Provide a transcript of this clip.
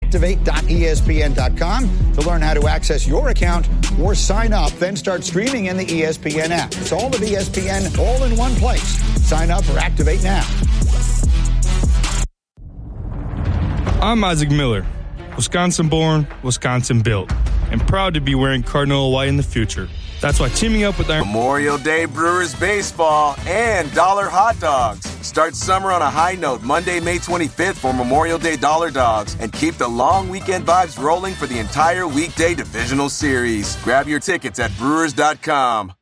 activate.espn.com to learn how to access your account or sign up. Then start streaming in the ESPN app. It's all of ESPN all in one place. Sign up or activate now. I'm Isaac Miller, Wisconsin-born, Wisconsin-built, and proud to be wearing Cardinal white in the future. That's why teaming up with our Memorial Day Brewers baseball and dollar hot dogs. Start summer on a high note Monday, May 25th for Memorial Day Dollar Dogs and keep the long weekend vibes rolling for the entire weekday divisional series. Grab your tickets at Brewers.com.